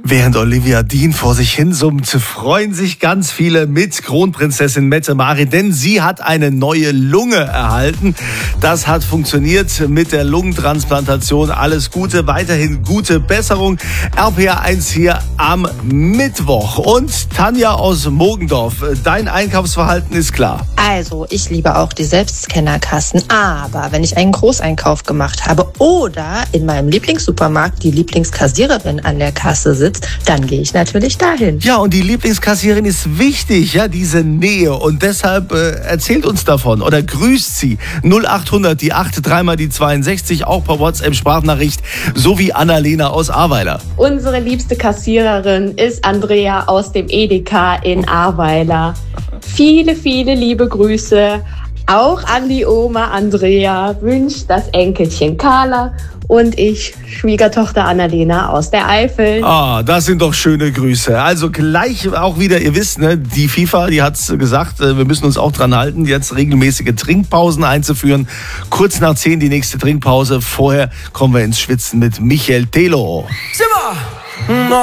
Während Olivia Dean vor sich hin summt, freuen sich ganz viele mit Kronprinzessin Mette-Marit, denn sie hat eine neue Lunge erhalten. Das hat funktioniert mit der Lungentransplantation. Alles Gute, weiterhin gute Besserung. RPA 1 hier am Mittwoch. Und Tanja aus Mogendorf, dein Einkaufsverhalten ist klar. Also, ich liebe auch die Selbstscannerkassen, aber wenn ich einen Großeinkauf gemacht habe oder in meinem Lieblingssupermarkt die Lieblingskassiererin an der Kasse sitzt, dann gehe ich natürlich dahin. Ja, und die Lieblingskassiererin ist wichtig, ja, diese Nähe. Und deshalb erzählt uns davon oder grüßt sie. 0800, die 8, dreimal die 62, auch per WhatsApp-Sprachnachricht, sowie Annalena aus Ahrweiler. Unsere liebste Kassiererin ist Andrea aus dem Edeka in Ahrweiler. Viele, viele liebe Grüße. Auch an die Oma Andrea wünscht das Enkelchen Carla und ich, Schwiegertochter Annalena aus der Eifel. Ah, das sind doch schöne Grüße. Also gleich auch wieder, ihr wisst, ne, die FIFA, die hat's gesagt, wir müssen uns auch dran halten, jetzt regelmäßige Trinkpausen einzuführen. Kurz nach 10 die nächste Trinkpause. Vorher kommen wir ins Schwitzen mit Michael Telo. Simmer!